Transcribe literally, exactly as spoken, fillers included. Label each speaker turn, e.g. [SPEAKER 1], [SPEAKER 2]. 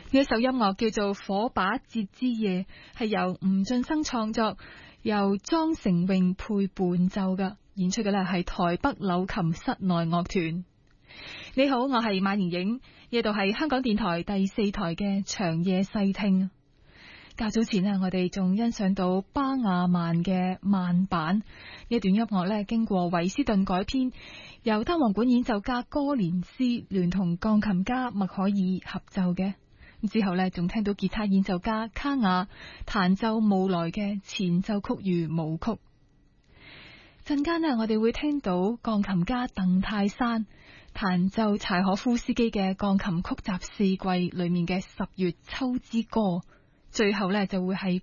[SPEAKER 1] 呢一首音樂叫做《火把節之夜》，係由吳俊生創作，由莊成榮配伴奏嘅，演出嘅咧係台北柳琴室內樂團。你好，我係馬妍影，呢度係香港電台第四台嘅長夜細聽。較早前呢，我哋仲欣賞到巴雅曼嘅慢板，呢段音樂咧經過維斯頓改編，由單簧管演奏家哥連斯聯同鋼琴家麥可爾合奏嘅。之後呢，仲聽到吉他演奏家卡雅彈奏慕萊嘅前奏曲與舞曲。陣間呢，我哋會聽到鋼琴家鄧泰山彈奏柴可夫斯基嘅鋼琴曲集四季裏面嘅十月秋之歌。最後呢，就會係